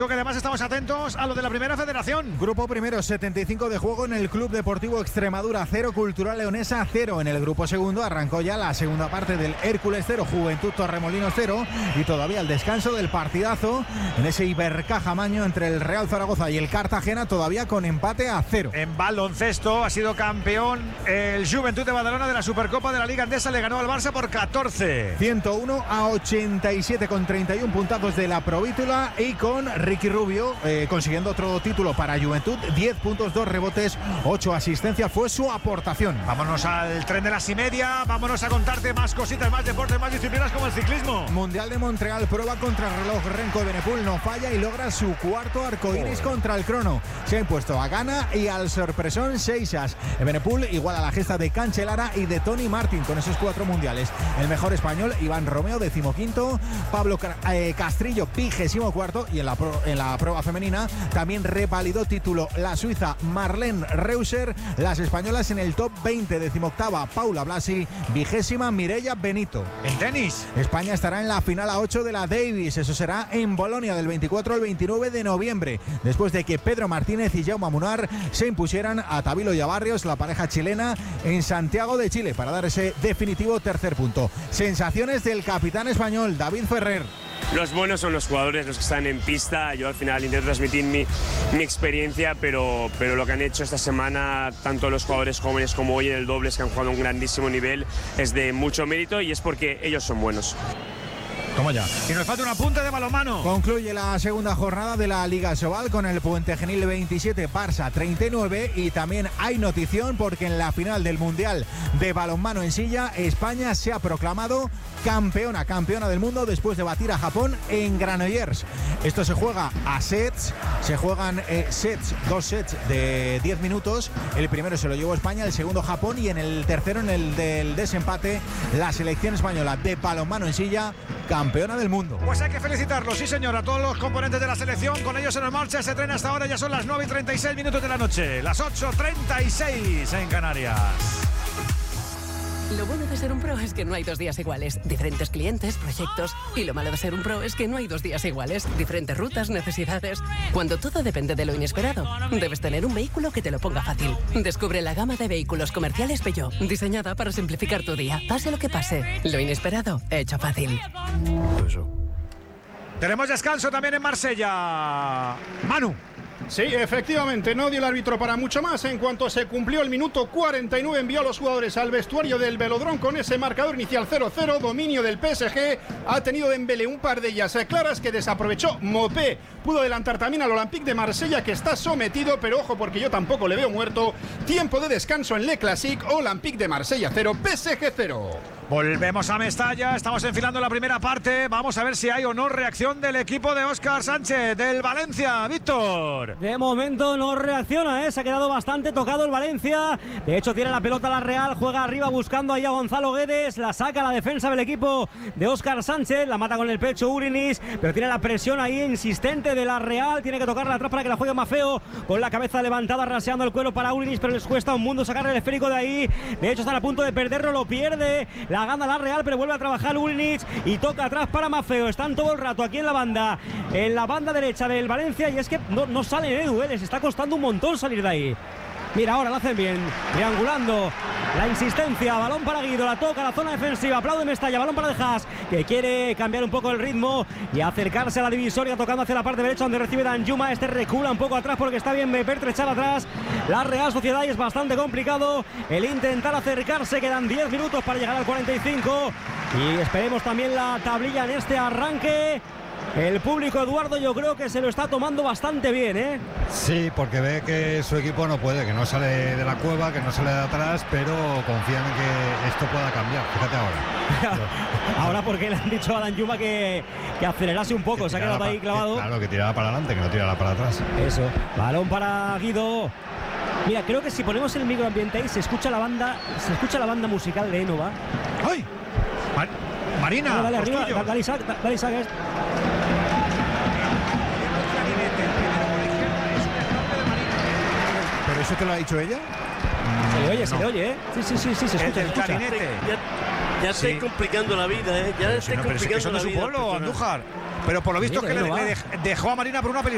Que además estamos atentos a lo de la Primera Federación. Grupo primero, 75 de juego en el Club Deportivo Extremadura 0, Cultural Leonesa 0. En el grupo segundo arrancó ya la segunda parte del Hércules 0, Juventud Torremolinos 0 y todavía el descanso del partidazo en ese Ibercaja Maño entre el Real Zaragoza y el Cartagena, todavía con empate a 0. En baloncesto ha sido campeón el Juventud de Badalona de la Supercopa de la Liga Endesa, le ganó al Barça por 14. 101-87 con 31 puntazos de la Provítula y con Ricky Rubio consiguiendo otro título para Juventud, 10 puntos, 2 rebotes, 8 asistencias, fue su aportación. Vámonos al tren de las y media, vámonos a contarte más cositas, más deportes, más disciplinas como el ciclismo. Mundial de Montreal, prueba contra el reloj, Renko Evenepoel no falla y logra su cuarto arcoíris contra el crono. Se ha impuesto a Ghana y al sorpresón Seixas. Evenepoel igual a la gesta de Cancellara y de Tony Martin con esos 4 mundiales. El mejor español, Iván Romeo, 15º, Pablo Castrillo, 24º, y en la prueba femenina también revalidó título la suiza Marlene Reuser. Las españolas en el top 20, 18ª Paula Blasi, 20ª Mireia Benito. En tenis, España estará en la final a 8 de la Davis, eso será en Bolonia del 24 al 29 de noviembre, después de que Pedro Martínez y Jaume Munar se impusieran a Tabilo y a Barrios, la pareja chilena, en Santiago de Chile, para dar ese definitivo tercer punto. Sensaciones del capitán español, David Ferrer. Los buenos son los jugadores, los que están en pista. Yo al final intento transmitir mi experiencia, pero lo que han hecho esta semana, tanto los jugadores jóvenes como hoy en el dobles, que han jugado a un grandísimo nivel, es de mucho mérito y es porque ellos son buenos. Toma ya. Y nos falta un apunte de balonmano. Concluye la segunda jornada de la Liga Sobal con el Puente Genil 27, Barça 39, y también hay notición porque en la final del Mundial de Balonmano en Silla, España se ha proclamado campeona del mundo después de batir a Japón en Granollers. Esto se juega a sets, se juegan dos sets de 10 minutos. El primero se lo llevó España, el segundo Japón, y en el tercero, en el del desempate, la selección española de balonmano en Silla, campeona del mundo. Pues hay que felicitarlos, sí señor, a todos los componentes de la selección. Con ellos en marcha se tren hasta ahora, ya son las 9:36 de la noche, las 8:36 en Canarias. Lo bueno de ser un pro es que no hay 2 días iguales. Diferentes clientes, proyectos. Y lo malo de ser un pro es que no hay 2 días iguales. Diferentes rutas, necesidades. Cuando todo depende de lo inesperado, debes tener un vehículo que te lo ponga fácil. Descubre la gama de vehículos comerciales Peugeot, diseñada para simplificar tu día. Pase lo que pase, lo inesperado, hecho fácil. Tenemos descanso también en Marsella. Manu. Sí, efectivamente, no dio el árbitro para mucho más. En cuanto se cumplió el minuto 49, envió a los jugadores al vestuario del Velodrome con ese marcador inicial 0-0, dominio del PSG. Ha tenido Dembélé un par de ellas claras que desaprovechó Mopé. Pudo adelantar también al Olympique de Marsella, que está sometido, pero ojo porque yo tampoco le veo muerto. Tiempo de descanso en Le Classique, Olympique de Marsella 0, PSG 0. Volvemos a Mestalla, estamos enfilando la primera parte. Vamos a ver si hay o no reacción del equipo de Óscar Sánchez, del Valencia. Víctor. De momento no reacciona, se ha quedado bastante tocado el Valencia. De hecho tiene la pelota la Real, juega arriba buscando ahí a Gonzalo Guedes. La saca la defensa del equipo de Óscar Sánchez, la mata con el pecho Urinis, pero tiene la presión ahí insistente de la Real. Tiene que tocarla atrás para que la juegue Maffeo, con la cabeza levantada, raseando el cuero para Urinis, pero les cuesta un mundo sacar el esférico de ahí. De hecho están a punto de perderlo, lo pierde. La gana la Real, pero vuelve a trabajar Urinis y toca atrás para Maffeo. Están todo el rato aquí en la banda derecha del Valencia, y es que no sale Edu, les está costando un montón salir de ahí. Mira, ahora lo hacen bien, triangulando, la insistencia, balón para Guido, la toca, la zona defensiva, aplaude Mestalla, balón para De Haas, que quiere cambiar un poco el ritmo y acercarse a la divisoria, tocando hacia la parte derecha donde recibe Danjuma. Este recula un poco atrás porque está bien pertrechar atrás la Real Sociedad, y es bastante complicado el intentar acercarse. Quedan 10 minutos para llegar al 45 y esperemos también la tablilla en este arranque. El público, Eduardo, yo creo que se lo está tomando bastante bien, Sí, porque ve que su equipo no puede, que no sale de la cueva, que no sale de atrás, pero confían en que esto pueda cambiar. Fíjate ahora. Ahora porque le han dicho a Danjuma que acelerase un poco, se ha quedado ahí clavado. Claro, que tirara para adelante, que no tirara para atrás. Eso, balón para Guido. Mira, creo que si ponemos el microambiente ahí se escucha la banda musical de Énova. ¡Ay! Marina, dale arriba, dale Isaac. ¿Pero eso te lo ha dicho ella? Se le oye, Sí, se escucha. El clarinete. Ya estáis complicando la vida, Ya estáis complicando la vida. Eso no es su pueblo, Andújar. Pero por lo visto es que le dejó a Marina por una película.